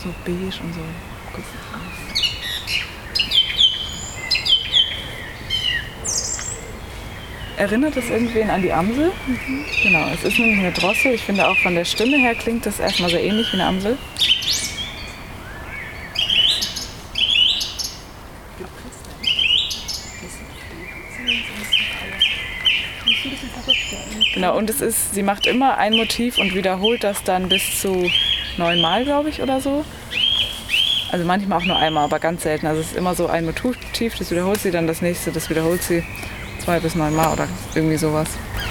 so beige und so. Erinnert es irgendwen an die Amsel? Genau, es ist nämlich eine Drossel. Ich finde auch von der Stimme her klingt das erstmal sehr ähnlich wie eine Amsel. Genau, und sie macht immer ein Motiv und wiederholt das dann bis zu 9 Mal, glaube ich, oder so. Also manchmal auch nur einmal, aber ganz selten. Also es ist immer so ein Motiv, das wiederholt sie, dann das nächste, das wiederholt sie 2 bis 9 Mal oder irgendwie sowas.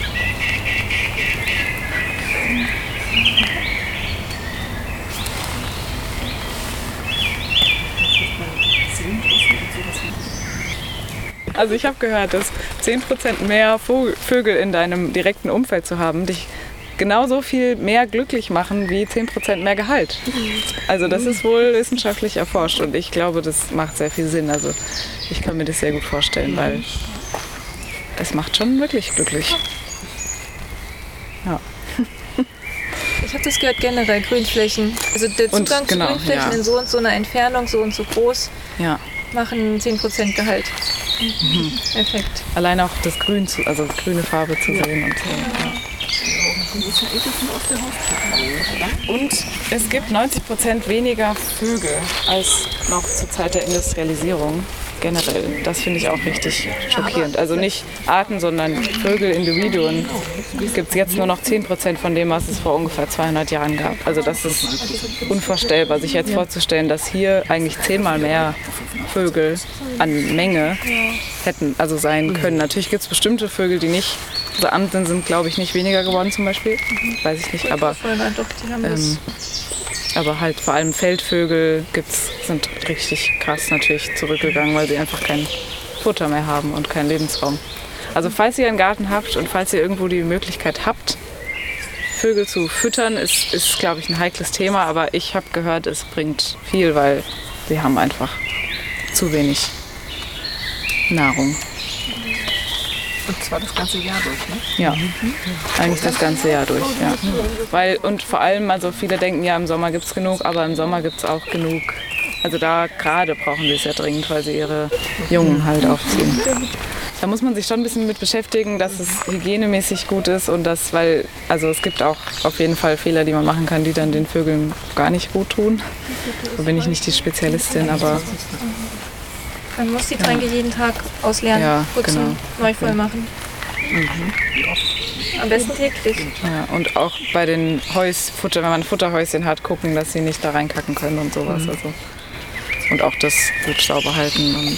Also ich habe gehört, dass 10% mehr Vögel in deinem direkten Umfeld zu haben, dich genauso viel mehr glücklich machen wie 10% mehr Gehalt. Also das ist wohl wissenschaftlich erforscht und ich glaube, das macht sehr viel Sinn. Also ich kann mir das sehr gut vorstellen, weil es macht schon wirklich glücklich. Ja. Ich habe das gehört generell, Grünflächen. Also der Zugang zu Grünflächen in so und so einer Entfernung, so und so groß, machen 10% Gehalt. Perfekt. Allein auch das Grün, also grüne Farbe zu sehen und so. Und es gibt 90% weniger Vögel als noch zur Zeit der Industrialisierung. Generell. Das finde ich auch richtig schockierend. Also nicht Arten, sondern Vögel, Individuen. Gibt es jetzt nur noch 10% von dem, was es vor ungefähr 200 Jahren gab. Also das ist unvorstellbar, sich jetzt vorzustellen, dass hier eigentlich 10-mal mehr Vögel an Menge hätten, also sein können. Natürlich gibt es bestimmte Vögel, die nicht, also Amseln sind, glaube ich, nicht weniger geworden zum Beispiel. Weiß ich nicht, aber aber halt vor allem Feldvögel sind richtig krass natürlich zurückgegangen, weil sie einfach kein Futter mehr haben und keinen Lebensraum. Also falls ihr einen Garten habt und falls ihr irgendwo die Möglichkeit habt, Vögel zu füttern, ist glaube ich, ein heikles Thema. Aber ich habe gehört, es bringt viel, weil sie haben einfach zu wenig Nahrung. Und zwar das ganze Jahr durch, ne? Ja, eigentlich das ganze Jahr durch, ja. Und vor allem, also viele denken ja, im Sommer gibt es genug, aber im Sommer gibt es auch genug. Also da gerade brauchen sie es ja dringend, weil sie ihre Jungen halt aufziehen. Da muss man sich schon ein bisschen mit beschäftigen, dass es hygienemäßig gut ist und also es gibt auch auf jeden Fall Fehler, die man machen kann, die dann den Vögeln gar nicht gut tun. Da bin ich nicht die Spezialistin, aber... Man muss die Tränke jeden Tag ausleeren, putzen, neu voll machen. Am besten täglich. Ja, und auch bei den wenn man Futterhäuschen hat, gucken, dass sie nicht da reinkacken können und sowas. Also. Und auch das gut sauber halten. Und,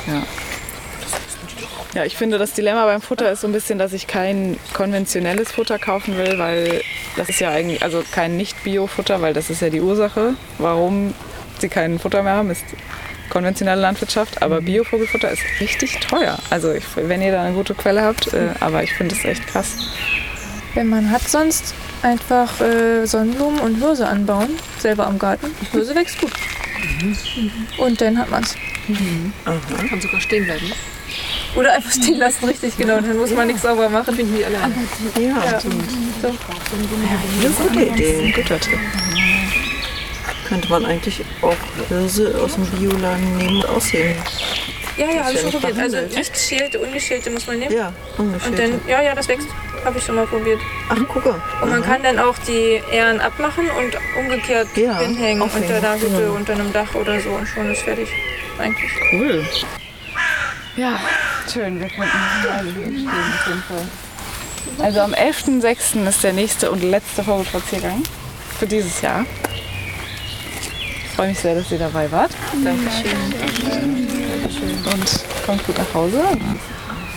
ja, ich finde, das Dilemma beim Futter ist so ein bisschen, dass ich kein konventionelles Futter kaufen will, weil das ist ja eigentlich, also kein Nicht-Bio-Futter, weil das ist ja die Ursache, warum sie kein Futter mehr haben, ist konventionelle Landwirtschaft, aber Biovogelfutter ist richtig teuer. Also wenn ihr da eine gute Quelle habt, aber ich finde es echt krass. Wenn man hat, sonst einfach Sonnenblumen und Hirse anbauen, selber am Garten. Hirse wächst gut. Und dann hat man es. Kann sogar stehen bleiben. Oder einfach stehen lassen, richtig, genau. Dann muss man nichts sauber machen. Finden die alleine. Ja, So. eine gute Idee. Ein guter Tipp. Könnte man eigentlich auch Hirse aus dem Bioladen nehmen und ausheben. Ja, habe ich schon nicht probiert. Also behandelt. nicht geschälte, ungeschälte muss man nehmen. Ja, Und dann, ja, das wächst. Habe ich schon mal probiert. Ach, gucke. Und man kann dann auch die Ähren abmachen und umgekehrt hinhängen aufhängen. unter der Hütte, Genau. unter einem Dach oder so und schon ist fertig. Eigentlich. Cool. Ja, schön. Wir könnten alle hier stehen auf jeden Fall. Also am 11.06. ist der nächste und letzte Vogelspaziergang für dieses Jahr. Ich freue mich sehr, dass ihr dabei wart. Dankeschön. Und kommt gut nach Hause.